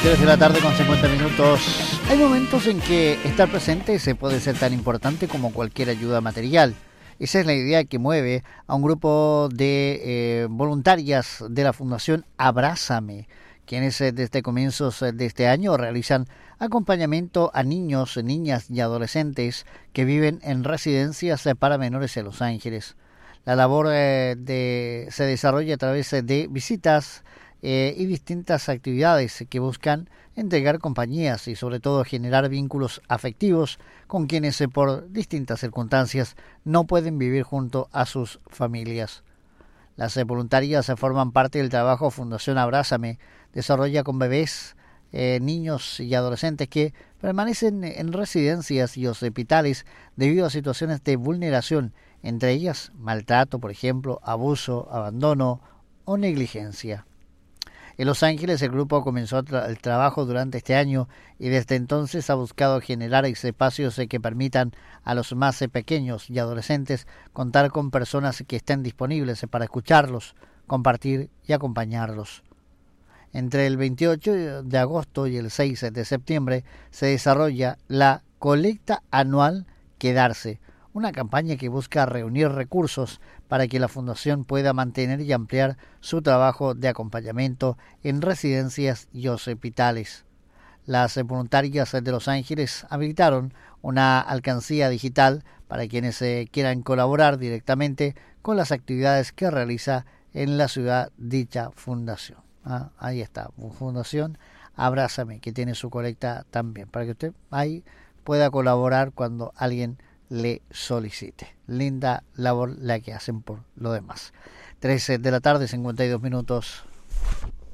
3 de la tarde con 50 minutos. Hay momentos en que estar presente se puede ser tan importante como cualquier ayuda material. Esa es la idea que mueve a un grupo de voluntarias de la Fundación Abrázame, quienes desde comienzos de este año realizan acompañamiento a niños, niñas y adolescentes que viven en residencias para menores en Los Ángeles. La labor se desarrolla a través de visitas y distintas actividades que buscan entregar compañías y sobre todo generar vínculos afectivos con quienes por distintas circunstancias no pueden vivir junto a sus familias. Las voluntarias forman parte del trabajo Fundación Abrázame, desarrolla con bebés, niños y adolescentes que permanecen en residencias y hospitales debido a situaciones de vulneración, entre ellas maltrato, por ejemplo, abuso, abandono o negligencia. En Los Ángeles el grupo comenzó el trabajo durante este año y desde entonces ha buscado generar espacios que permitan a los más pequeños y adolescentes contar con personas que estén disponibles para escucharlos, compartir y acompañarlos. Entre el 28 de agosto y el 6 de septiembre se desarrolla la colecta anual Quedarse, una campaña que busca reunir recursos para que la Fundación pueda mantener y ampliar su trabajo de acompañamiento en residencias y hospitales. Las voluntarias de Los Ángeles habilitaron una alcancía digital para quienes quieran colaborar directamente con las actividades que realiza en la ciudad dicha fundación. Ahí está, Fundación Abrázame, que tiene su colecta también, para que usted ahí pueda colaborar cuando alguien le solicite. Linda labor la que hacen por lo demás. 13 de la tarde, 52 minutos.